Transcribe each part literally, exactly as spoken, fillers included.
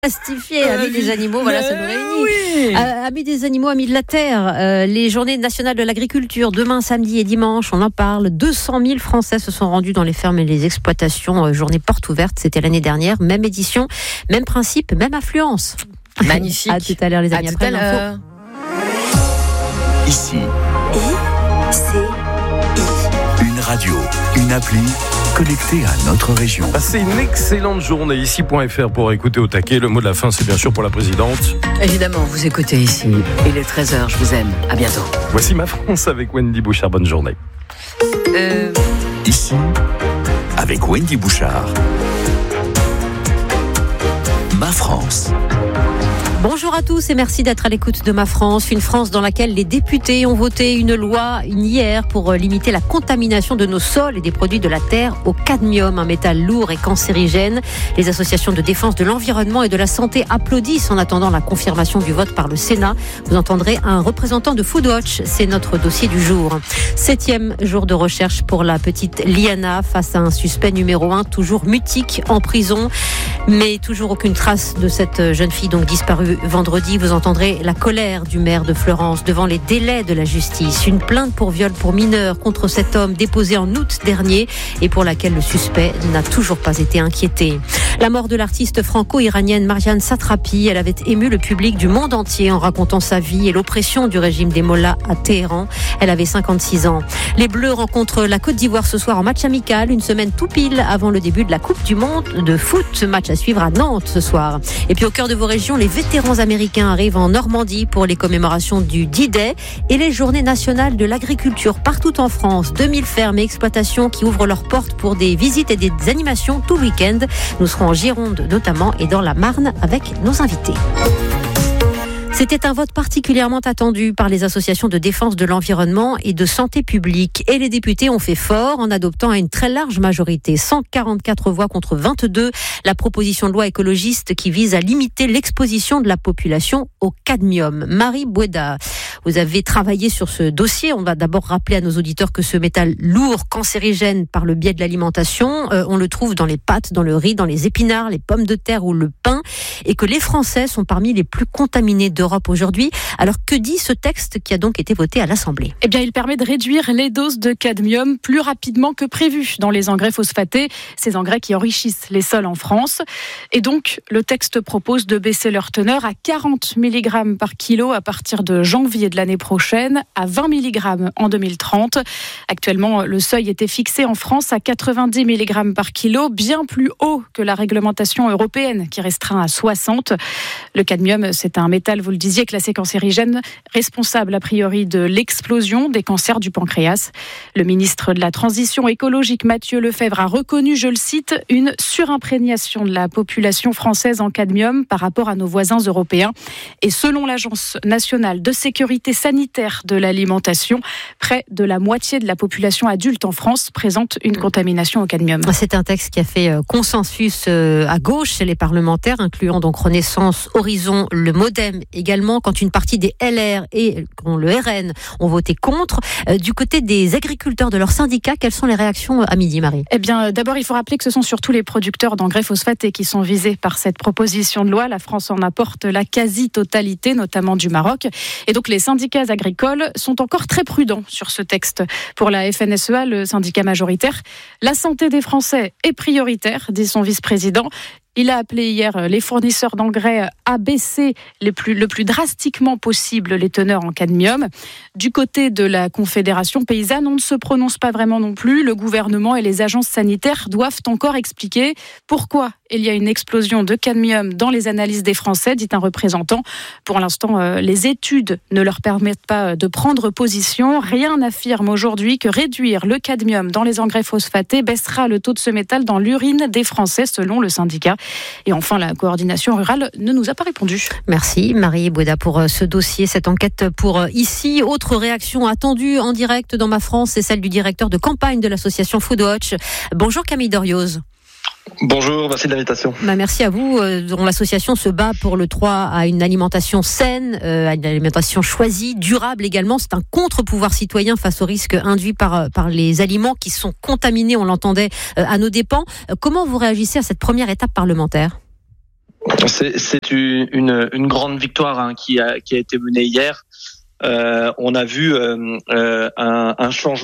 Plastifié, amis des animaux, voilà, ça nous réunit. Oui. Euh, amis des animaux, amis de la terre, euh, les journées nationales de l'agriculture, demain, samedi et dimanche, on en parle. deux cent mille Français se sont rendus dans les fermes et les exploitations. Euh, journée porte ouverte, c'était l'année dernière. Même édition, même principe, même affluence. Magnifique. À tout à l'heure, les amis. À tout Après à l'heure. Ici, I, C, I. une radio, une appli connectée à notre région. Passez une excellente journée ici point f r pour écouter au taquet. Le mot de la fin, c'est bien sûr pour la présidente. Évidemment, vous écoutez ici. Il est treize heures, je vous aime. À bientôt. Voici Ma France avec Wendy Bouchard. Bonne journée. Euh... Ici, avec Wendy Bouchard. Ma France. Bonjour à tous et merci d'être à l'écoute de Ma France, une France dans laquelle les députés ont voté une loi hier pour limiter la contamination de nos sols et des produits de la terre au cadmium, un métal lourd et cancérigène. Les associations de défense de l'environnement et de la santé applaudissent en attendant la confirmation du vote par le Sénat. Vous entendrez un représentant de Foodwatch, c'est notre dossier du jour. Septième jour de recherche pour la petite Liana face à un suspect numéro un, toujours mutique en prison, mais toujours aucune trace de cette jeune fille donc disparue vendredi. Vous entendrez la colère du maire de Fleurance devant les délais de la justice. Une plainte pour viol pour mineur contre cet homme déposée en août dernier et pour laquelle le suspect n'a toujours pas été inquiété. La mort de l'artiste franco-iranienne Marjane Satrapi, elle avait ému le public du monde entier en racontant sa vie et l'oppression du régime des mollahs à Téhéran. Elle avait cinquante-six ans. Les Bleus rencontrent la Côte d'Ivoire ce soir en match amical, une semaine tout pile avant le début de la Coupe du Monde de foot. Match à suivre à Nantes ce soir. Et puis au cœur de vos régions, les vétérans américains arrivent en Normandie pour les commémorations du D-Day et les journées nationales de l'agriculture partout en France. deux mille fermes et exploitations qui ouvrent leurs portes pour des visites et des animations tout le week-end. Nous serons en Gironde notamment et dans la Marne avec nos invités. C'était un vote particulièrement attendu par les associations de défense de l'environnement et de santé publique. Et les députés ont fait fort en adoptant à une très large majorité, cent quarante-quatre voix contre vingt-deux, la proposition de loi écologiste qui vise à limiter l'exposition de la population au cadmium. Marie Boueda, vous avez travaillé sur ce dossier. On va d'abord rappeler à nos auditeurs que ce métal lourd, cancérigène par le biais de l'alimentation, euh, on le trouve dans les pâtes, dans le riz, dans les épinards, les pommes de terre ou le pain, et que les Français sont parmi les plus contaminés d'Europe aujourd'hui. Alors que dit ce texte qui a donc été voté à l'Assemblée ? Eh bien, il permet de réduire les doses de cadmium plus rapidement que prévu dans les engrais phosphatés, ces engrais qui enrichissent les sols en France. Et donc, le texte propose de baisser leur teneur à quarante milligrammes par kilo à partir de janvier de l'année prochaine, à vingt milligrammes en deux mille trente. Actuellement, le seuil était fixé en France à quatre-vingt-dix milligrammes par kilo, bien plus haut que la réglementation européenne qui restreint à soixante. Le cadmium, c'est un métal, vous le disiez, classé cancérigène, responsable a priori de l'explosion des cancers du pancréas. Le ministre de la Transition écologique, Mathieu Lefèvre, a reconnu, je le cite, une surimprégnation de la population française en cadmium par rapport à nos voisins européens. Et selon l'Agence nationale de sécurité sanitaire de l'alimentation, près de la moitié de la population adulte en France présente une contamination au cadmium. C'est un texte qui a fait consensus à gauche chez les parlementaires, incluant donc Renaissance, Horizon, le Modem également, quand une partie des L R et le R N ont voté contre. Du côté des agriculteurs de leurs syndicats, quelles sont les réactions à midi, Marie ? Eh bien, d'abord, il faut rappeler que ce sont surtout les producteurs d'engrais phosphatés qui sont visés par cette proposition de loi. La France en apporte la quasi-totalité, notamment du Maroc. Et donc, les syndicats agricoles sont encore très prudents sur ce texte. Pour la F N S E A, le syndicat majoritaire, la santé des Français est prioritaire, dit son vice-président. Il a appelé hier les fournisseurs d'engrais à baisser les plus, le plus drastiquement possible les teneurs en cadmium. Du côté de la Confédération paysanne, on ne se prononce pas vraiment non plus. Le gouvernement et les agences sanitaires doivent encore expliquer pourquoi il y a une explosion de cadmium dans les analyses des Français, dit un représentant. Pour l'instant, les études ne leur permettent pas de prendre position. Rien n'affirme aujourd'hui que réduire le cadmium dans les engrais phosphatés baissera le taux de ce métal dans l'urine des Français, selon le syndicat. Et enfin, la coordination rurale ne nous a pas répondu. Merci Marie Boueda pour ce dossier, cette enquête pour ici. Autre réaction attendue en direct dans Ma France, c'est celle du directeur de campagne de l'association Foodwatch. Bonjour Camille Doriose. Bonjour, merci de l'invitation. Bah merci à vous, euh, dont l'association se bat pour le droit à une alimentation saine, euh, à une alimentation choisie, durable également. C'est un contre-pouvoir citoyen face aux risques induits par, par les aliments qui sont contaminés, on l'entendait, euh, à nos dépens. Euh, comment vous réagissez à cette première étape parlementaire ? C'est, c'est une, une, une grande victoire hein, qui, a, qui a été menée hier. Euh, on a vu euh, euh, un, un changement.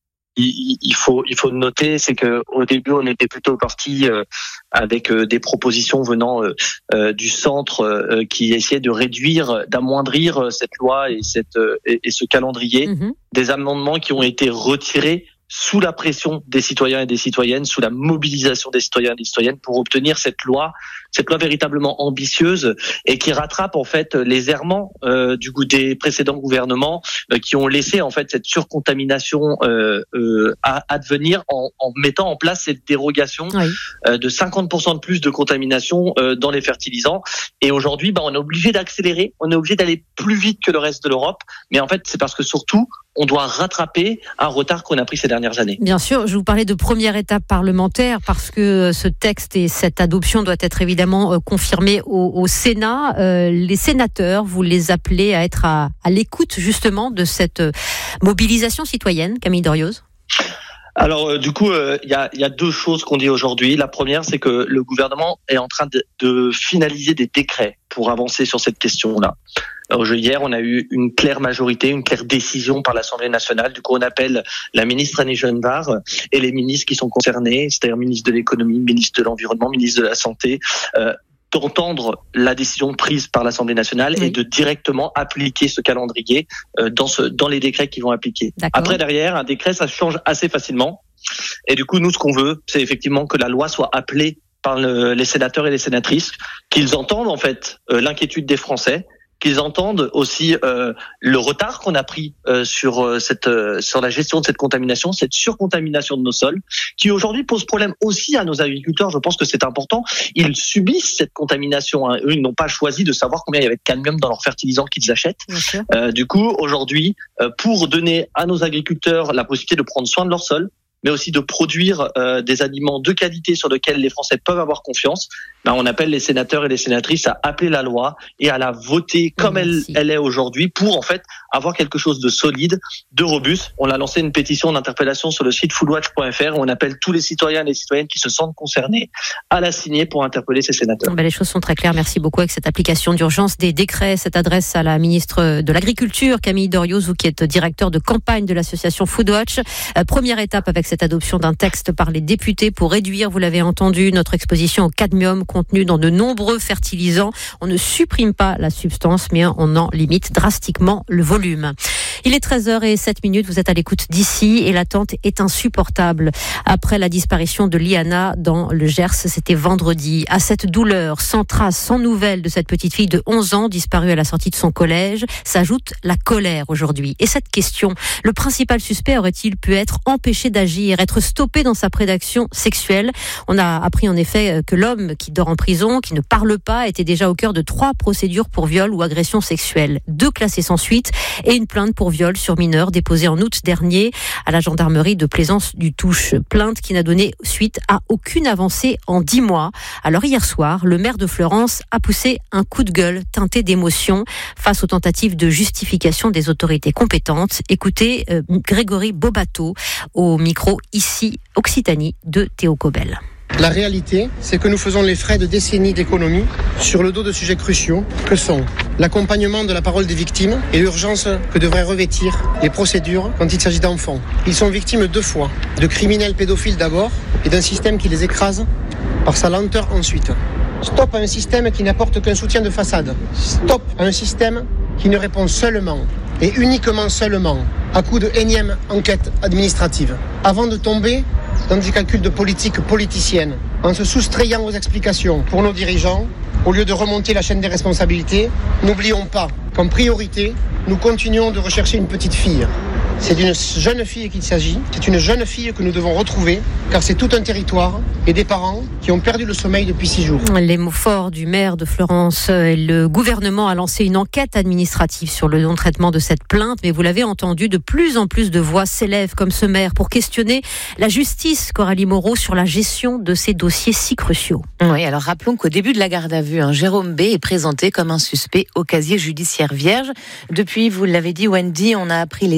Il, il faut il faut noter, c'est que au début on était plutôt parti euh, avec euh, des propositions venant euh, euh, du centre euh, qui essayaient de réduire, d'amoindrir cette loi et cette euh, et, et ce calendrier. Mmh. Des amendements qui ont été retirés sous la pression des citoyens et des citoyennes, sous la mobilisation des citoyens et des citoyennes pour obtenir cette loi, cette loi véritablement ambitieuse et qui rattrape en fait les errements euh, du goût des précédents gouvernements euh, qui ont laissé en fait cette surcontamination euh, euh, à advenir en, en mettant en place cette dérogation oui. euh, de cinquante pour cent de plus de contamination euh, dans les fertilisants. Et aujourd'hui, bah, on est obligé d'accélérer, on est obligé d'aller plus vite que le reste de l'Europe. Mais en fait, c'est parce que surtout, on doit rattraper un retard qu'on a pris ces dernières années. Bien sûr, je vous parlais de première étape parlementaire parce que ce texte et cette adoption doit être évidemment confirmée au, au Sénat. Euh, les sénateurs, vous les appelez à être à, à l'écoute justement de cette mobilisation citoyenne, Camille Dorioz ? Alors euh, du coup, il euh, y, a, y a deux choses qu'on dit aujourd'hui. La première, c'est que le gouvernement est en train de, de finaliser des décrets pour avancer sur cette question-là. Alors, hier, on a eu une claire majorité, une claire décision par l'Assemblée nationale. Du coup, on appelle la ministre Annie Genevard et les ministres qui sont concernés, c'est-à-dire ministre de l'économie, ministre de l'environnement, ministre de la santé, euh, d'entendre la décision prise par l'Assemblée nationale oui. et de directement appliquer ce calendrier euh, dans, ce, dans les décrets qui vont appliquer. D'accord. Après, derrière, un décret, ça change assez facilement. Et du coup, nous, ce qu'on veut, c'est effectivement que la loi soit appelée par le, les sénateurs et les sénatrices, qu'ils entendent en fait euh, l'inquiétude des Français, qu'ils entendent aussi euh, le retard qu'on a pris euh, sur euh, cette euh, sur la gestion de cette contamination, cette surcontamination de nos sols, qui aujourd'hui pose problème aussi à nos agriculteurs. Je pense que c'est important. Ils subissent cette contamination. Hein. Eux, ils n'ont pas choisi de savoir combien il y avait de cadmium dans leurs fertilisants qu'ils achètent. Euh, du coup, aujourd'hui, euh, pour donner à nos agriculteurs la possibilité de prendre soin de leur sol, mais aussi de produire euh, des aliments de qualité sur lesquels les Français peuvent avoir confiance, ben on appelle les sénateurs et les sénatrices à appeler la loi et à la voter comme elle, elle est aujourd'hui pour en fait avoir quelque chose de solide, de robuste. On a lancé une pétition d'interpellation sur le site foodwatch point f r où on appelle tous les citoyens et les citoyennes qui se sentent concernés à la signer pour interpeller ces sénateurs. Ben les choses sont très claires. Merci beaucoup avec cette application d'urgence des décrets. Cette adresse à la ministre de l'Agriculture, Camille Dorioz, vous qui êtes directeur de campagne de l'association Foodwatch. Euh, première étape avec cette adoption d'un texte par les députés pour réduire, vous l'avez entendu, notre exposition au cadmium contenu dans de nombreux fertilisants. On ne supprime pas la substance, mais on en limite drastiquement le volume. Il est treize heures zéro sept minutes, vous êtes à l'écoute d'ici et l'attente est insupportable. Après la disparition de Liana dans le Gers, c'était vendredi. À cette douleur, sans trace, sans nouvelles de cette petite fille de onze ans disparue à la sortie de son collège, s'ajoute la colère aujourd'hui. Et cette question, le principal suspect aurait-il pu être empêché d'agir, être stoppé dans sa prédation sexuelle? On a appris en effet que l'homme qui dort en prison, qui ne parle pas, était déjà au cœur de trois procédures pour viol ou agression sexuelle. Deux classées sans suite et une plainte pour viol sur mineur déposée en août dernier à la gendarmerie de Plaisance-du-Touche. Plainte qui n'a donné suite à aucune avancée en dix mois. Alors hier soir, le maire de Fleurance a poussé un coup de gueule teinté d'émotion face aux tentatives de justification des autorités compétentes. Écoutez euh, Grégory Bobato au micro ici Occitanie de Théo Cobel. La réalité, c'est que nous faisons les frais de décennies d'économie sur le dos de sujets cruciaux que sont l'accompagnement de la parole des victimes et l'urgence que devraient revêtir les procédures quand il s'agit d'enfants. Ils sont victimes deux fois, de criminels pédophiles d'abord et d'un système qui les écrase par sa lenteur ensuite. Stop à un système qui n'apporte qu'un soutien de façade. Stop à un système qui ne répond seulement et uniquement seulement à coup de énième enquête administrative. Avant de tomber dans des calculs de politique politicienne, en se soustrayant aux explications pour nos dirigeants, au lieu de remonter la chaîne des responsabilités, n'oublions pas qu'en priorité, nous continuons de rechercher une petite fille. C'est d'une jeune fille qu'il s'agit, c'est une jeune fille que nous devons retrouver, car c'est tout un territoire et des parents qui ont perdu le sommeil depuis six jours. Les mots forts du maire de Fleurance. Le gouvernement a lancé une enquête administrative sur le non-traitement de cette plainte, mais vous l'avez entendu, de plus en plus de voix s'élèvent comme ce maire pour questionner la justice, Coralie Moreau, sur la gestion de ces dossiers si cruciaux. Oui, alors rappelons qu'au début de la garde à vue, hein, Jérôme B est présenté comme un suspect au casier judiciaire vierge. Depuis, vous l'avez dit Wendy, on a appris les antécédents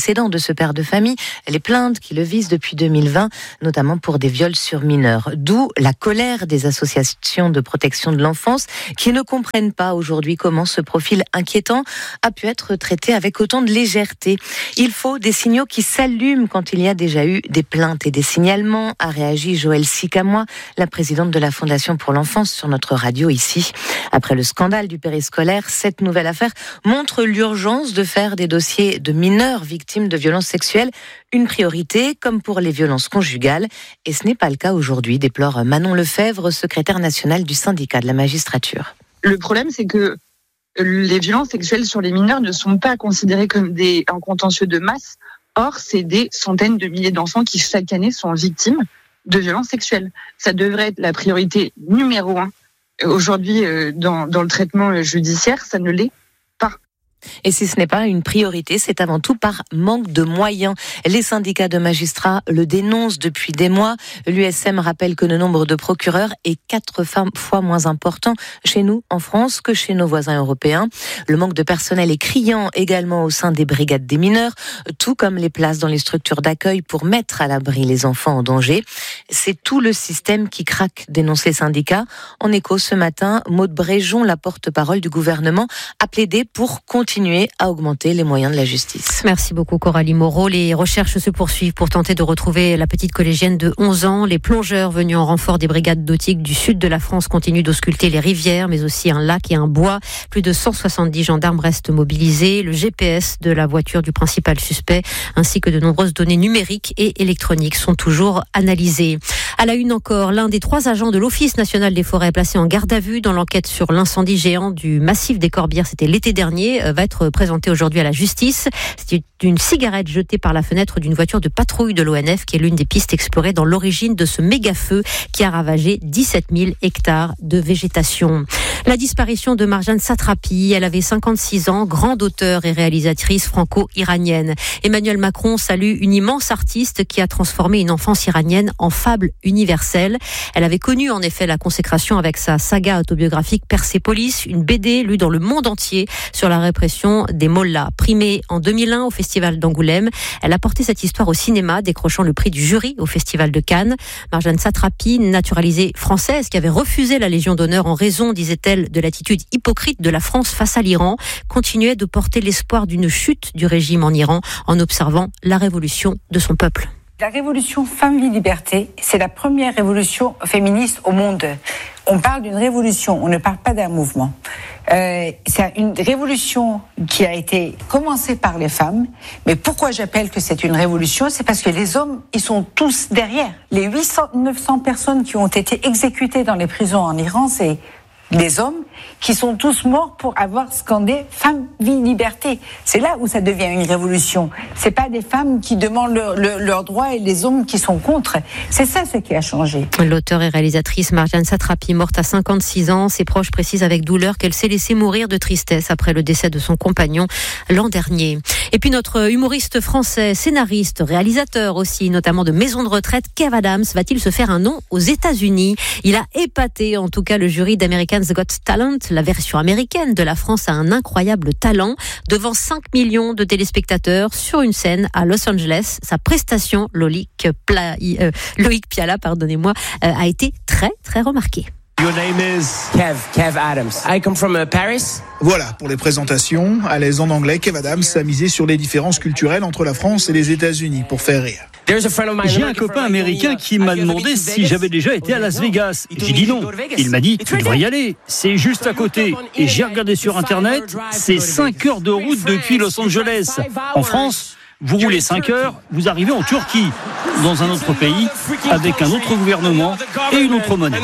précédent de ce père de famille, les plaintes qui le visent depuis deux mille vingt, notamment pour des viols sur mineurs. D'où la colère des associations de protection de l'enfance qui ne comprennent pas aujourd'hui comment ce profil inquiétant a pu être traité avec autant de légèreté. Il faut des signaux qui s'allument quand il y a déjà eu des plaintes et des signalements, a réagi Joëlle Sicamois, la présidente de la Fondation pour l'enfance, sur notre radio ici. Après le scandale du périscolaire, cette nouvelle affaire montre l'urgence de faire des dossiers de mineurs victimes de violences sexuelles une priorité, comme pour les violences conjugales. Et ce n'est pas le cas aujourd'hui, déplore Manon Lefebvre, secrétaire nationale du syndicat de la magistrature. Le problème, c'est que les violences sexuelles sur les mineurs ne sont pas considérées comme des, un contentieux de masse. Or, c'est des centaines de milliers d'enfants qui, chaque année, sont victimes de violences sexuelles. Ça devrait être la priorité numéro un. Aujourd'hui, dans, dans le traitement judiciaire, ça ne l'est pas. Et si ce n'est pas une priorité, c'est avant tout par manque de moyens. Les syndicats de magistrats le dénoncent depuis des mois. L'U S M rappelle que le nombre de procureurs est quatre fois moins important chez nous, en France, que chez nos voisins européens. Le manque de personnel est criant également au sein des brigades des mineurs, tout comme les places dans les structures d'accueil pour mettre à l'abri les enfants en danger. C'est tout le système qui craque, dénonce les syndicats. En écho ce matin, Maude Bréjon, la porte-parole du gouvernement, a plaidé pour continuer à augmenter les moyens de la justice. Merci beaucoup Coralie Moreau. Les recherches se poursuivent pour tenter de retrouver la petite collégienne de onze ans. Les plongeurs venus en renfort des brigades nautiques du sud de la France continuent d'ausculter les rivières, mais aussi un lac et un bois. Plus de cent soixante-dix gendarmes restent mobilisés. Le G P S de la voiture du principal suspect, ainsi que de nombreuses données numériques et électroniques sont toujours analysées. À la une encore, l'un des trois agents de l'Office national des forêts placé en garde à vue dans l'enquête sur l'incendie géant du massif des Corbières, c'était l'été dernier, va être présenté aujourd'hui à la justice. C'est une cigarette jetée par la fenêtre d'une voiture de patrouille de l'O N F qui est l'une des pistes explorées dans l'origine de ce méga-feu qui a ravagé dix-sept mille hectares de végétation. La disparition de Marjane Satrapi, elle avait cinquante-six ans, grande auteure et réalisatrice franco-iranienne. Emmanuel Macron salue une immense artiste qui a transformé une enfance iranienne en fable universelle. Elle avait connu en effet la consécration avec sa saga autobiographique Persépolis, une B D lue dans le monde entier sur la répression des mollahs. Primée en deux mille un au Festival d'Angoulême, elle a porté cette histoire au cinéma, décrochant le prix du jury au Festival de Cannes. Marjane Satrapi, naturalisée française, qui avait refusé la Légion d'honneur en raison, disait-elle, de l'attitude hypocrite de la France face à l'Iran, continuait de porter l'espoir d'une chute du régime en Iran en observant la révolution de son peuple. La révolution Femmes, Vie, Liberté, c'est la première révolution féministe au monde. On parle d'une révolution, on ne parle pas d'un mouvement. Euh, c'est une révolution qui a été commencée par les femmes. Mais pourquoi j'appelle que c'est une révolution ? C'est parce que les hommes, ils sont tous derrière. Les huit cents, neuf cents personnes qui ont été exécutées dans les prisons en Iran, c'est des hommes qui sont tous morts pour avoir scandé « Femme, vie, liberté ». C'est là où ça devient une révolution. C'est pas des femmes qui demandent leurs leur, leur droits et les hommes qui sont contre. C'est ça ce qui a changé. L'auteure et réalisatrice Marjane Satrapi, morte à cinquante-six ans, ses proches précisent avec douleur qu'elle s'est laissée mourir de tristesse après le décès de son compagnon l'an dernier. Et puis notre humoriste français, scénariste, réalisateur aussi, notamment de maisons de retraite, Kev Adams, va-t-il se faire un nom aux États-Unis ? Il a épaté en tout cas le jury d'American's Got Talent. La version américaine de la France a un incroyable talent. Devant cinq millions de téléspectateurs sur une scène à Los Angeles, sa prestation, Loïc, Pla... euh, Loïc Piala, pardonnez-moi, euh, a été très très remarquée. Your name is Kev, Kev Adams. I come from uh, Paris. Voilà, pour les présentations, à l'aise en anglais, Kev Adams a misé sur les différences culturelles entre la France et les États-Unis pour faire rire. J'ai un copain américain qui m'a demandé si j'avais déjà été à Las Vegas. J'ai dit non. Il m'a dit, tu devrais y aller. C'est juste à côté. Et j'ai regardé sur Internet, c'est cinq heures de route depuis Los Angeles. En France, vous roulez cinq heures, vous arrivez en Turquie, dans un autre pays, avec un autre gouvernement et une autre monnaie.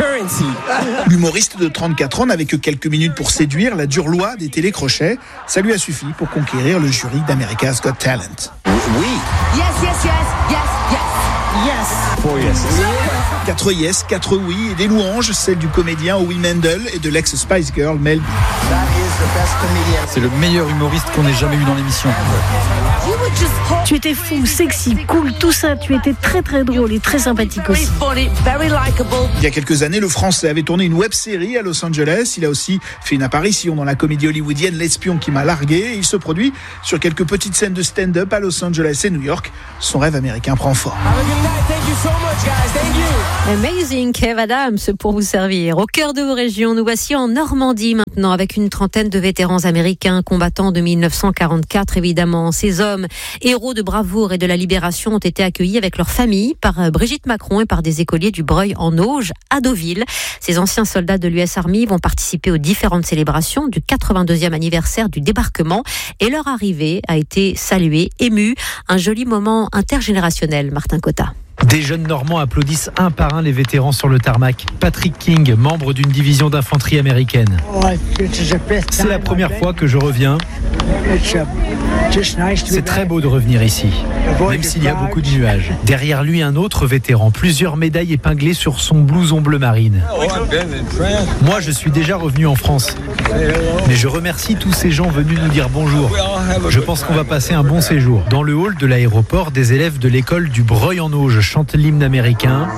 L'humoriste de trente-quatre ans n'avait que quelques minutes pour séduire la dure loi des télécrochets. Ça lui a suffi pour conquérir le jury d'America's Got Talent. Oui. Yes, yes, yes, yes, yes, yes. Four yes. Quatre yes, quatre oui et des louanges, celles du comédien Howie Mandel et de l'ex-Spice Girl Mel B. C'est le meilleur humoriste qu'on ait jamais eu dans l'émission. Tu étais fou, sexy, cool, tout ça. Tu étais très très drôle et très sympathique aussi. Il y a quelques années, le Français avait tourné une web-série à Los Angeles. Il a aussi fait une apparition dans la comédie hollywoodienne L'espion qui m'a largué. Il se produit sur quelques petites scènes de stand-up à Los Angeles et New York. Son rêve américain prend forme. Amazing Kev Adams pour vous servir. Au cœur de vos régions, nous voici en Normandie maintenant avec une trentaine de vétérans américains combattants de dix-neuf cent quarante-quatre évidemment. Ces hommes, héros de bravoure et de la libération, ont été accueillis avec leur famille par Brigitte Macron et par des écoliers du Breuil en Auge à Deauville. Ces anciens soldats de l'U S Army vont participer aux différentes célébrations du quatre-vingt-deuxième anniversaire du débarquement et leur arrivée a été saluée, émue. Un joli moment intergénérationnel, Martin Cotta. Des jeunes Normands applaudissent un par un les vétérans sur le tarmac. Patrick King, membre d'une division d'infanterie américaine. C'est la première fois que je reviens. C'est très beau de revenir ici, même s'il y a beaucoup de nuages. Derrière lui, un autre vétéran, plusieurs médailles épinglées sur son blouson bleu marine. Moi, je suis déjà revenu en France, mais je remercie tous ces gens venus nous dire bonjour. Je pense qu'on va passer un bon séjour. Dans le hall de l'aéroport, des élèves de l'école du Breuil en Auge chantent l'hymne américain.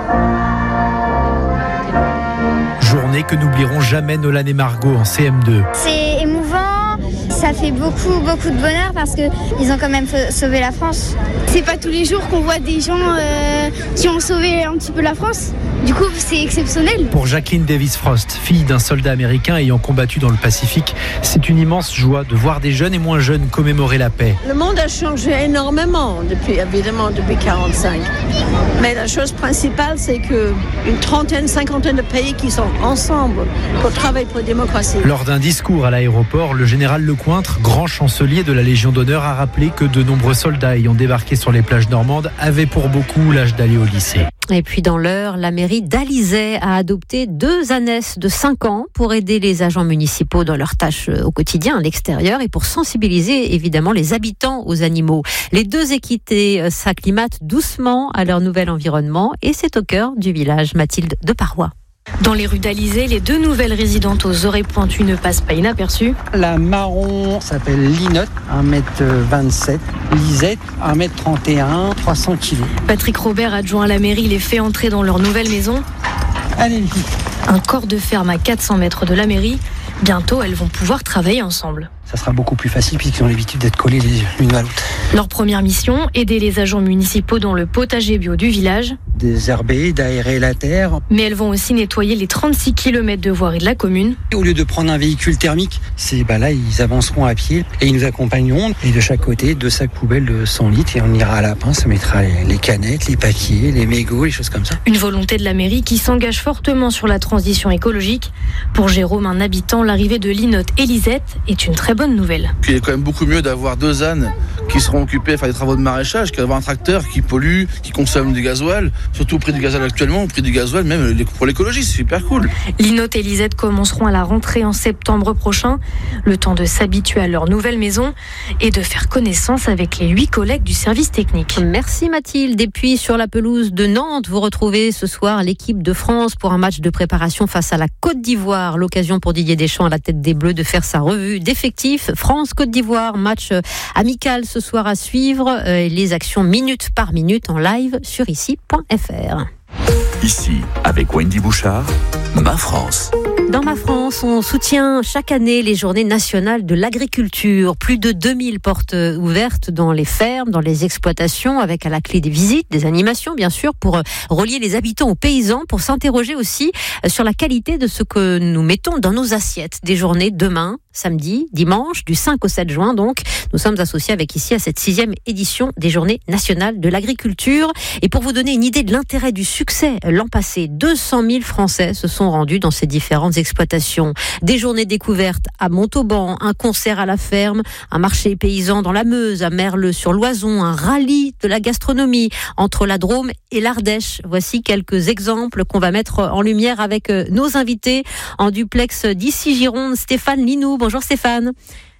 Journée que n'oublieront jamais Nolan et Margot en C M deux. C'est émouvant. Ça fait beaucoup, beaucoup de bonheur parce qu'ils ont quand même sauvé la France. C'est pas tous les jours qu'on voit des gens euh, qui ont sauvé un petit peu la France. Du coup, c'est exceptionnel. Pour Jacqueline Davis Frost, fille d'un soldat américain ayant combattu dans le Pacifique, c'est une immense joie de voir des jeunes et moins jeunes commémorer la paix. Le monde a changé énormément, depuis, évidemment, depuis quarante-cinq. Mais la chose principale, c'est qu'une trentaine, cinquantaine de pays qui sont ensemble pour travailler pour la démocratie. Lors d'un discours à l'aéroport, le général Lecointre, grand chancelier de la Légion d'honneur, a rappelé que de nombreux soldats ayant débarqué sur les plages normandes avaient pour beaucoup l'âge d'aller au lycée. Et puis dans l'heure, la mairie d'Alizay a adopté deux ânesses de cinq ans pour aider les agents municipaux dans leurs tâches au quotidien à l'extérieur et pour sensibiliser évidemment les habitants aux animaux. Les deux équités s'acclimatent doucement à leur nouvel environnement et c'est au cœur du village. Mathilde de Parois. Dans les rues d'Alizay, les deux nouvelles résidentes aux oreilles pointues ne passent pas inaperçues. La marron s'appelle Linotte, un mètre vingt-sept. Lisette, un mètre trente et un, trois cents kilos. Patrick Robert, adjoint à la mairie, les fait entrer dans leur nouvelle maison. Allez, les filles. Un corps de ferme à quatre cents mètres de la mairie. Bientôt, elles vont pouvoir travailler ensemble. Ça sera beaucoup plus facile puisqu'ils ont l'habitude d'être collés l'une à l'autre. Leur première mission, aider les agents municipaux dans le potager bio du village. Désherber, d'aérer la terre. Mais elles vont aussi nettoyer les trente-six kilomètres de voirie de la commune. Au lieu de prendre un véhicule thermique, c'est, bah là, ils avanceront à pied et ils nous accompagneront. Et de chaque côté, deux sacs poubelles de cent litres et on ira à la pince, on mettra les canettes, les papiers, les mégots, les choses comme ça. Une volonté de la mairie qui s'engage fortement sur la transition écologique. Pour Jérôme, un habitant, l'arrivée de Linotte et Lisette est une très bonne nouvelle. Il est quand même beaucoup mieux d'avoir deux ânes qui seront occupés à faire des travaux de maraîchage qu'avoir un tracteur qui pollue, qui consomme du gasoil, surtout au prix du gasoil actuellement, au prix du gasoil même pour l'écologie, c'est super cool. Linotte et Lisette commenceront à la rentrée en septembre prochain, le temps de s'habituer à leur nouvelle maison et de faire connaissance avec les huit collègues du service technique. Merci Mathilde. Et puis sur la pelouse de Nantes, vous retrouvez ce soir l'équipe de France pour un match de préparation face à la Côte d'Ivoire. L'occasion pour Didier Deschamps à la tête des Bleus de faire sa revue d'effectifs. France-Côte d'Ivoire, match amical ce soir à suivre. Euh, les actions minute par minute en live sur ici point f r. Ici, avec Wendy Bouchard, Ma France. Dans Ma France, on soutient chaque année les journées nationales de l'agriculture. Plus de deux mille portes ouvertes dans les fermes, dans les exploitations, avec à la clé des visites, des animations, bien sûr, pour relier les habitants aux paysans, pour s'interroger aussi sur la qualité de ce que nous mettons dans nos assiettes. Des journées demain, samedi, dimanche, du cinq au sept juin, donc. Nous sommes associés avec ici à cette sixième édition des journées nationales de l'agriculture. Et pour vous donner une idée de l'intérêt du succès, l'an passé, deux cent mille Français se sont rendus dans ces différentes exploitations. Des journées découvertes à Montauban, un concert à la ferme, un marché paysan dans la Meuse, à Merle-sur-Loison, un rallye de la gastronomie entre la Drôme et l'Ardèche. Voici quelques exemples qu'on va mettre en lumière avec nos invités en duplex d'ici Gironde. Stéphane Linou. Bonjour Stéphane.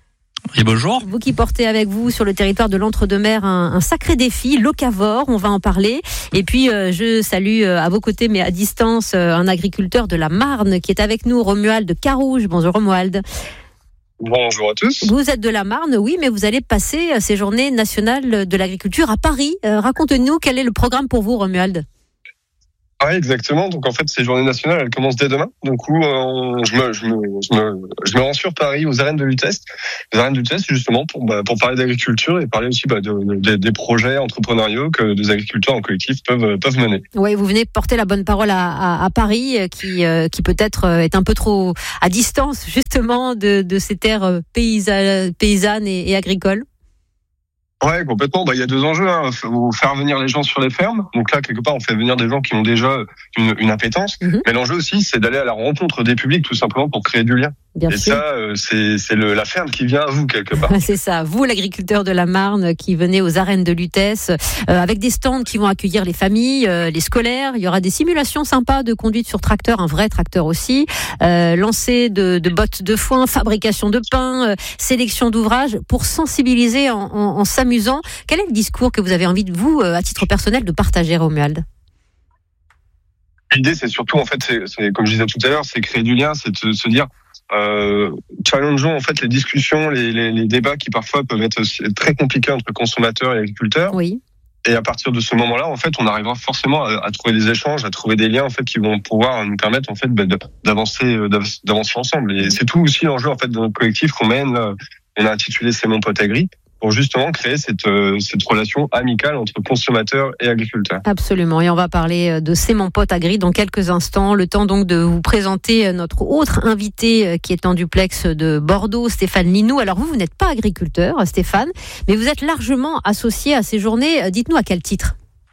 Et bonjour. Vous qui portez avec vous sur le territoire de l'Entre-deux-Mers un, un sacré défi, locavore, on va en parler. Et puis euh, je salue euh, à vos côtés, mais à distance, euh, un agriculteur de la Marne qui est avec nous, Romuald Carouge. Bonjour Romuald. Bonjour à tous. Vous êtes de la Marne, oui, mais vous allez passer ces journées nationales de l'agriculture à Paris. Euh, racontez-nous quel est le programme pour vous, Romuald. Oui, exactement. Donc en fait, ces journées nationales, elles commencent dès demain. Donc où euh, je, me, je, me, je, me, je me rends sur Paris, aux arènes de Lutèce. Les arènes de Lutèce, justement, pour, bah, pour parler d'agriculture et parler aussi bah, de, de, des projets entrepreneuriaux que des agriculteurs en collectif peuvent, peuvent mener. Oui, vous venez porter la bonne parole à, à, à Paris, qui, euh, qui peut-être est un peu trop à distance, justement, de, de ces terres paysa, paysannes et, et agricoles. Ouais, complètement. Bah, il y a deux enjeux. Hein. Faut faire venir les gens sur les fermes. Donc là, quelque part, on fait venir des gens qui ont déjà une, une appétence. Mm-hmm. Mais l'enjeu aussi, c'est d'aller à la rencontre des publics, tout simplement, pour créer du lien. Bien et sûr. ça, euh, c'est, c'est le, la ferme qui vient à vous, quelque part. C'est ça. Vous, l'agriculteur de la Marne, qui venez aux arènes de Lutèce, euh, avec des stands qui vont accueillir les familles, euh, les scolaires. Il y aura des simulations sympas de conduite sur tracteur, un vrai tracteur aussi. Euh, lancer de, de bottes de foin, fabrication de pain, euh, sélection d'ouvrages, pour sensibiliser en, en, en s'amusant. Quel est le discours que vous avez envie de vous, à titre personnel, de partager, Romuald ? L'idée, c'est surtout, en fait, c'est, c'est comme je disais tout à l'heure, c'est créer du lien, c'est de se dire, euh, challengeons en fait les discussions, les, les, les débats qui parfois peuvent être très compliqués entre consommateurs et agriculteurs. Oui. Et à partir de ce moment-là, en fait, on arrivera forcément à, à trouver des échanges, à trouver des liens, en fait, qui vont pouvoir nous permettre, en fait, d'avancer, d'avancer ensemble. Et c'est tout aussi l'enjeu, en fait, de notre collectif qu'on mène. Là, on a intitulé C'est mon pote agri, pour justement créer cette, euh, cette relation amicale entre consommateurs et agriculteurs. Absolument, et on va parler de C'est mon pote agri dans quelques instants. Le temps donc de vous présenter notre autre invité qui est en duplex de Bordeaux, Stéphane Linou. Alors vous, vous n'êtes pas agriculteur, Stéphane, mais vous êtes largement associé à ces journées. Dites-nous à quel titre ?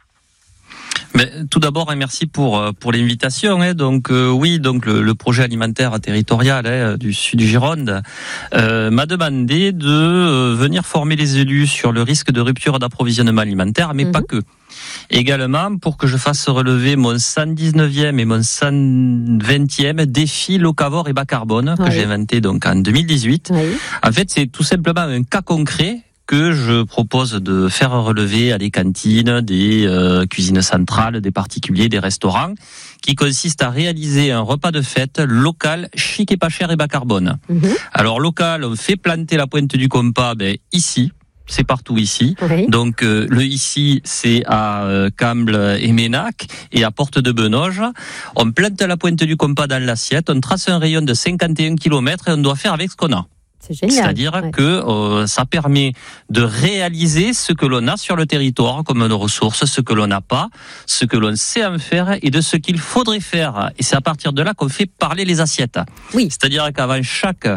Mais, tout d'abord, hein, merci pour pour l'invitation. Hein. Donc euh, oui, donc le, le projet alimentaire territorial hein, du sud du Gironde euh, m'a demandé de euh, venir former les élus sur le risque de rupture d'approvisionnement alimentaire, mais mmh. pas que. Également pour que je fasse relever mon cent dix-neuvième et mon cent vingtième défi locavore et bas carbone que oui. j'ai inventé donc en deux mille dix-huit. Oui. En fait, c'est tout simplement un cas concret que je propose de faire relever à des cantines, des euh, cuisines centrales, des particuliers, des restaurants, qui consiste à réaliser un repas de fête local, chic et pas cher et bas carbone. Mmh. Alors local, on fait planter la pointe du compas, ben ici. C'est partout ici. Oui. Donc euh, le ici, c'est à euh, Camble et Ménac et à Porte de Benoge. On plante la pointe du compas dans l'assiette, on trace un rayon de cinquante et un kilomètres et on doit faire avec ce qu'on a. C'est génial. C'est-à-dire ouais. que euh, ça permet de réaliser ce que l'on a sur le territoire comme de ressources, ce que l'on n'a pas, ce que l'on sait en faire et de ce qu'il faudrait faire. Et c'est à partir de là qu'on fait parler les assiettes. Oui. C'est-à-dire qu'avant chaque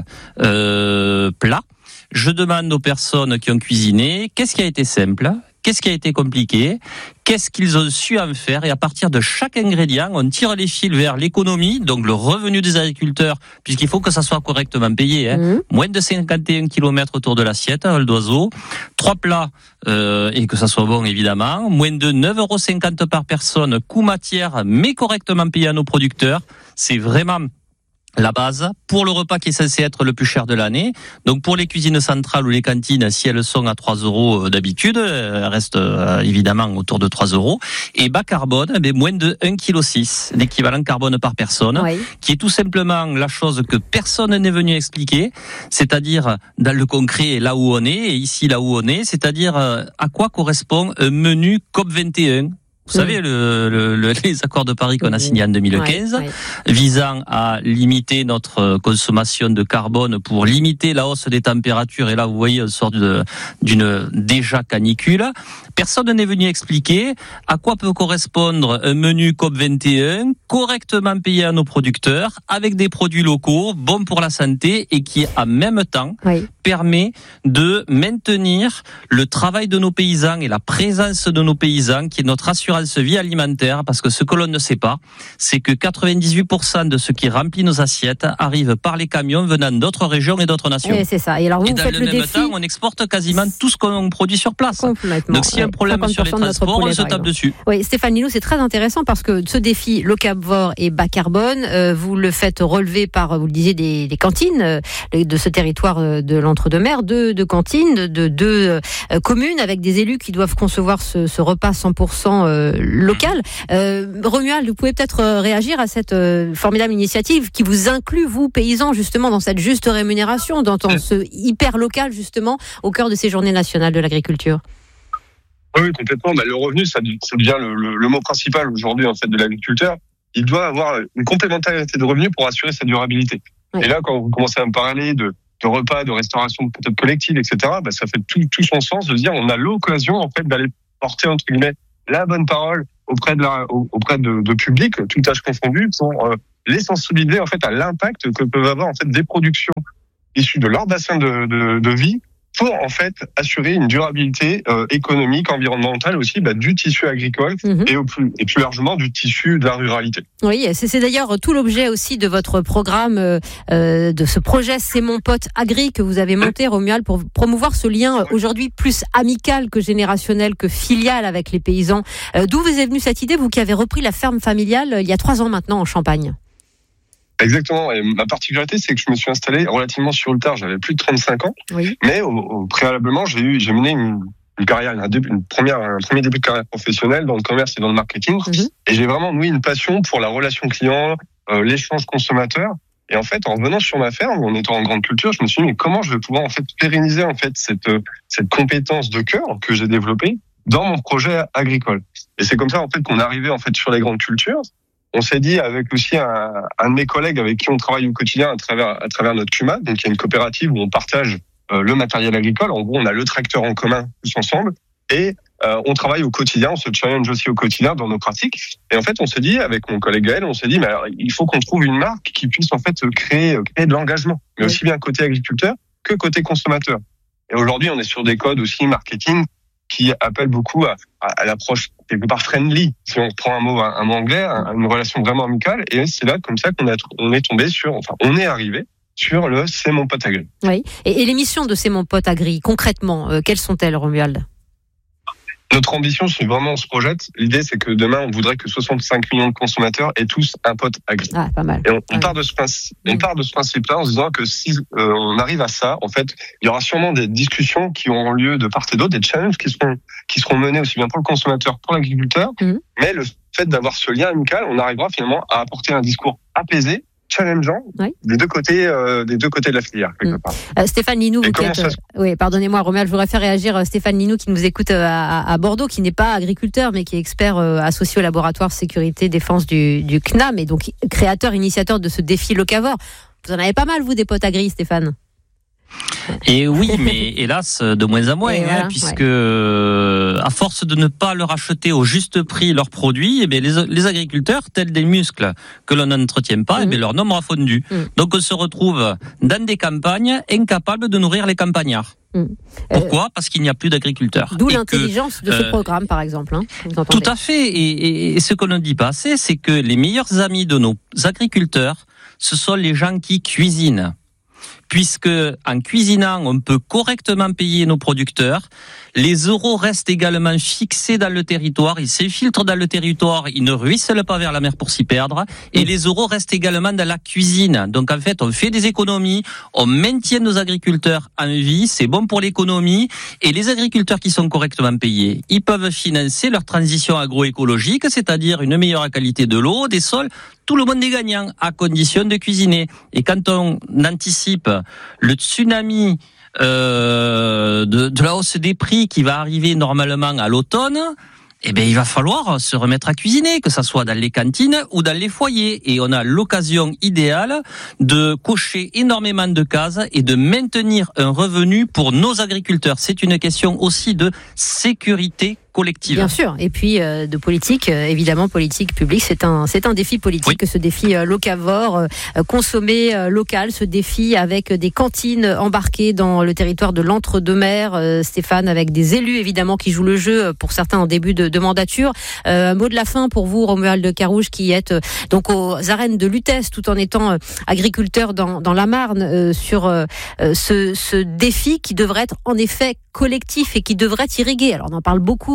euh, plat, je demande aux personnes qui ont cuisiné qu'est-ce qui a été simple, qu'est-ce qui a été compliqué, qu'est-ce qu'ils ont su en faire, et à partir de chaque ingrédient, on tire les fils vers l'économie, donc le revenu des agriculteurs, puisqu'il faut que ça soit correctement payé. Hein. Mmh. Moins de cinquante et un kilomètres autour de l'assiette, vol d'oiseau, trois plats, euh, et que ça soit bon évidemment, moins de neuf euros cinquante par personne, coût matière, mais correctement payé à nos producteurs. C'est vraiment la base pour le repas qui est censé être le plus cher de l'année. Donc pour les cuisines centrales ou les cantines, si elles sont à trois euros d'habitude, elles restent euh, évidemment autour de trois euros. Et bas carbone, mais moins de un virgule six kilos, l'équivalent carbone par personne, oui. qui est tout simplement la chose que personne n'est venu expliquer, c'est-à-dire dans le concret là où on est, et ici là où on est, c'est-à-dire à quoi correspond un menu C O P vingt et un. Vous mmh. savez, le, le, le, les accords de Paris qu'on a signés en deux mille quinze, ouais, ouais. visant à limiter notre consommation de carbone pour limiter la hausse des températures. Et là, vous voyez, on sort de, d'une déjà canicule. Personne n'est venu expliquer à quoi peut correspondre un menu C O P vingt et un correctement payé à nos producteurs, avec des produits locaux, bons pour la santé et qui, en même temps, oui. permet de maintenir le travail de nos paysans et la présence de nos paysans, qui est notre assurance vie alimentaire, parce que ce que l'on ne sait pas, c'est que quatre-vingt-dix-huit pour cent de ce qui remplit nos assiettes arrive par les camions venant d'autres régions et d'autres nations. Oui, c'est ça. Et alors vous, et vous dans faites le le même défi... temps, on exporte quasiment tout ce qu'on produit sur place. Complètement. Donc si ouais. le problème sur les transports, on se tape dessus. Oui, Stéphane Linou, c'est très intéressant parce que ce défi locavore et bas carbone, euh, vous le faites relever par, vous le disiez, des, des cantines euh, de ce territoire de l'Entre-deux-Mers, deux, deux cantines de deux euh, communes avec des élus qui doivent concevoir ce, ce repas cent pour cent euh, local. Euh, Romuald, vous pouvez peut-être réagir à cette euh, formidable initiative qui vous inclut, vous, paysans, justement, dans cette juste rémunération, dans, dans ce hyper local, justement, au cœur de ces journées nationales de l'agriculture. Oui, complètement. Bah, le revenu, ça, ça devient le, le, le mot principal aujourd'hui, en fait, de l'agriculteur. Il doit avoir une complémentarité de revenus pour assurer sa durabilité. Oui. Et là, quand vous commencez à me parler de, de repas, de restauration peut-être collective, et cetera, bah, ça fait tout, tout son sens de se dire, on a l'occasion, en fait, d'aller porter, entre guillemets, la bonne parole auprès de la, auprès de, de public, tout âge confondu, pour euh, les sensibiliser, en fait, à l'impact que peuvent avoir, en fait, des productions issues de leur bassin de, de, de vie, pour en fait assurer une durabilité euh, économique, environnementale aussi bah, du tissu agricole mmh. et, au plus, et plus largement du tissu de la ruralité. Oui, c'est, c'est d'ailleurs tout l'objet aussi de votre programme, euh, de ce projet C'est mon pote agri que vous avez monté, Romuald, pour promouvoir ce lien aujourd'hui plus amical que générationnel, que filial avec les paysans. Euh, d'où vous est venue cette idée, vous qui avez repris la ferme familiale euh, il y a trois ans maintenant en Champagne? Exactement. Et ma particularité, c'est que je me suis installé relativement sur le tard. J'avais plus de trente-cinq ans. Oui. Mais au, au préalablement, j'ai eu, j'ai mené une, une carrière, une, une première, un premier début de carrière professionnelle dans le commerce et dans le marketing. Mm-hmm. Et j'ai vraiment nourri une passion pour la relation client, euh, l'échange consommateur. Et en fait, en revenant sur ma ferme, en étant en grande culture, je me suis dit, mais comment je vais pouvoir, en fait, pérenniser, en fait, cette, cette compétence de cœur que j'ai développée dans mon projet agricole. Et c'est comme ça, en fait, qu'on est arrivé, en fait, sur les grandes cultures. On s'est dit avec aussi un, un de mes collègues avec qui on travaille au quotidien à travers à travers notre C U M A, donc il y a une coopérative où on partage euh, le matériel agricole. En gros, on a le tracteur en commun tous ensemble et euh, on travaille au quotidien, on se challenge aussi au quotidien dans nos pratiques. Et en fait, on s'est dit avec mon collègue Gaël, on s'est dit mais alors, il faut qu'on trouve une marque qui puisse en fait créer créer de l'engagement, mais aussi bien côté agriculteur que côté consommateur. Et aujourd'hui, on est sur des codes aussi marketing qui appellent beaucoup à, à, à l'approche quelque part friendly, si on reprend un mot, un, un mot anglais, un, une relation vraiment amicale. Et c'est là, comme ça, qu'on a, on est tombé sur, enfin, on est arrivé sur le C'est mon pote agri. Oui. Et, et les missions de C'est mon pote agri, concrètement, euh, quelles sont-elles, Romuald? Notre ambition, c'est vraiment, on se projette. L'idée, c'est que demain, on voudrait que soixante-cinq millions de consommateurs aient tous un pote agri. Ah, pas mal. Et on, on part de ce principe, on part de ce principe-là en se disant que si euh, on arrive à ça, en fait, il y aura sûrement des discussions qui auront lieu de part et d'autre, des challenges qui seront, qui seront menés aussi bien pour le consommateur, pour l'agriculteur. Mmh. Mais le fait d'avoir ce lien amical, on arrivera finalement à apporter un discours apaisé, challengeant, oui. des deux côtés, euh, des deux côtés de la filière. Quelque mmh. part. Euh, Stéphane Linou, vous êtes, euh, oui, pardonnez-moi, Romuald, je voudrais faire réagir euh, Stéphane Linou qui nous écoute euh, à, à Bordeaux, qui n'est pas agriculteur, mais qui est expert euh, associé au laboratoire sécurité défense du, du C N A M et donc créateur, initiateur de ce défi locavore. Vous en avez pas mal, vous, des potes agri, Stéphane? Et oui, mais hélas, de moins en moins, hein, voilà, puisque ouais. à force de ne pas leur acheter au juste prix leurs produits, eh bien, les, les agriculteurs, tels des muscles que l'on n'entretient pas, mmh. eh bien, leur nombre a fondu. Mmh. Donc on se retrouve dans des campagnes incapables de nourrir les campagnards. Mmh. Pourquoi ? euh, Parce qu'il n'y a plus d'agriculteurs. D'où et l'intelligence que, de ce euh, programme, par exemple. Hein, tout à fait. Et, et, et ce qu'on ne dit pas assez, c'est que les meilleurs amis de nos agriculteurs, ce sont les gens qui cuisinent. Puisque en cuisinant, on peut correctement payer nos producteurs. Les euros restent également fixés dans le territoire, ils s'infiltrent dans le territoire, ils ne ruissellent pas vers la mer pour s'y perdre. Et les euros restent également dans la cuisine. Donc en fait, on fait des économies, on maintient nos agriculteurs en vie, c'est bon pour l'économie. Et les agriculteurs qui sont correctement payés, ils peuvent financer leur transition agroécologique, c'est-à-dire une meilleure qualité de l'eau, des sols. Tout le monde est gagnant, à condition de cuisiner. Et quand on anticipe le tsunami euh, de, de la hausse des prix qui va arriver normalement à l'automne, eh bien, il va falloir se remettre à cuisiner, que ça soit dans les cantines ou dans les foyers. Et on a l'occasion idéale de cocher énormément de cases et de maintenir un revenu pour nos agriculteurs. C'est une question aussi de sécurité collective. Bien sûr, et puis euh, de politique, euh, évidemment politique publique, c'est un c'est un défi politique, oui. ce défi euh, locavore, euh, consommer euh, local, ce défi avec des cantines embarquées dans le territoire de l'Entre-deux-Mers, euh, Stéphane, avec des élus évidemment qui jouent le jeu, pour certains en début de, de mandature. Euh, mot de la fin pour vous, Romuald de Carouge, qui êtes euh, donc aux arènes de Lutèce, tout en étant euh, agriculteur dans, dans la Marne, euh, sur euh, ce, ce défi qui devrait être en effet collectif et qui devrait irriguer. Alors on en parle beaucoup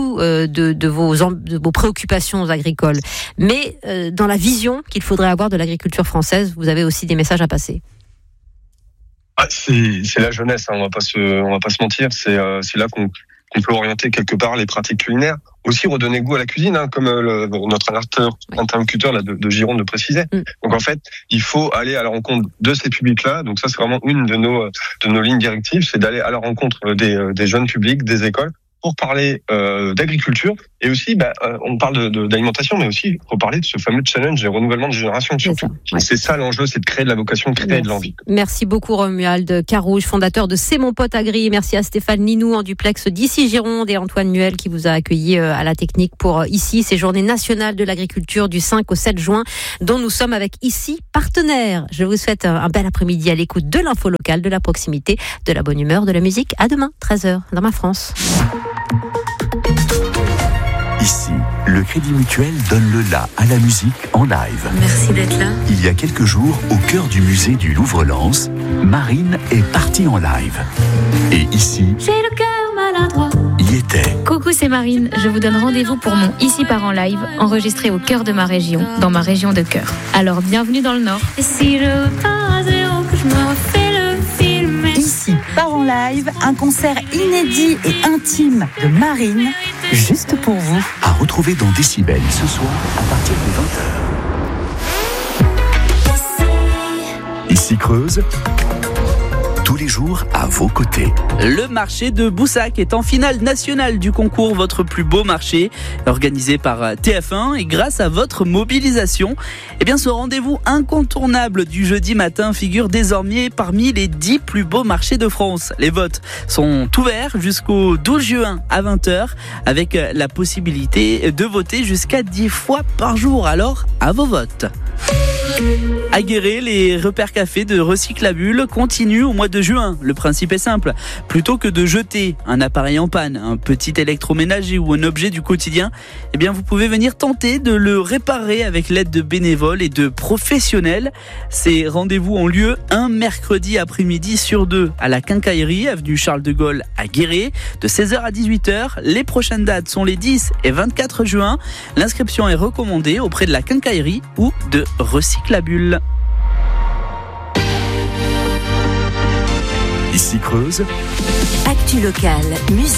beaucoup euh, de, de, vos, de vos préoccupations agricoles. Mais euh, dans la vision qu'il faudrait avoir de l'agriculture française, vous avez aussi des messages à passer. Ah, c'est, c'est la jeunesse, hein, on va pas se, on va pas se mentir. C'est, euh, c'est là qu'on, qu'on peut orienter quelque part les pratiques culinaires. Aussi redonner goût à la cuisine, hein, comme le, notre interlocuteur là, de, de Gironde le précisait. Mm. Donc en fait, il faut aller à la rencontre de ces publics-là. Donc ça, c'est vraiment une de nos de nos lignes directives, c'est d'aller à la rencontre des, des jeunes publics, des écoles, pour parler euh, d'agriculture et aussi, bah, euh, on parle de, de, d'alimentation, mais aussi pour parler de ce fameux challenge des renouvellements de génération. C'est ça, ouais. C'est ça l'enjeu, c'est de créer de la vocation, de créer Merci. de l'envie. Merci beaucoup Romuald Carouge, fondateur de C'est mon pote agri. Merci à Stéphane Linou en duplex d'ici Gironde et Antoine Nuel qui vous a accueilli à la technique pour ici ces journées nationales de l'agriculture du cinq au sept juin, dont nous sommes avec ici partenaires. Je vous souhaite un bel après-midi à l'écoute de l'info locale, de la proximité, de la bonne humeur, de la musique. À demain, treize heures, dans ma France. Ici, le Crédit Mutuel donne le la à la musique en live. Merci d'être là. Il y a quelques jours, au cœur du musée du Louvre-Lens, Marine est partie en live. Et ici, j'ai le cœur maladroit. Y était. Coucou, c'est Marine. Je vous donne rendez-vous pour mon Ici part en live, enregistré au cœur de ma région, dans ma région de cœur. Alors, bienvenue dans le Nord. Et si je repars à zéro, que je me refais le film. Ici part en live, un concert inédit et intime de Marine, juste pour vous. À retrouver dans Décibel ce soir à partir de vingt heures. Ici Creuse, tous les jours à vos côtés. Le marché de Boussac est en finale nationale du concours Votre plus beau marché, organisé par T F un, et grâce à votre mobilisation, eh bien ce rendez-vous incontournable du jeudi matin figure désormais parmi les dix plus beaux marchés de France. Les votes sont ouverts jusqu'au douze juin à vingt heures, avec la possibilité de voter jusqu'à dix fois par jour. Alors, à vos votes. À Guéret, les repères cafés de Recyclabule continuent au mois de juin. Le principe est simple. Plutôt que de jeter un appareil en panne, un petit électroménager ou un objet du quotidien, eh bien, vous pouvez venir tenter de le réparer avec l'aide de bénévoles et de professionnels. Ces rendez-vous ont lieu un mercredi après-midi sur deux à la Quincaillerie, avenue Charles de Gaulle à Guéret, de seize heures à dix-huit heures. Les prochaines dates sont les dix et vingt-quatre juin. L'inscription est recommandée auprès de la Quincaillerie ou de Recyclabule. Ici Creuse. Actu locale, musique.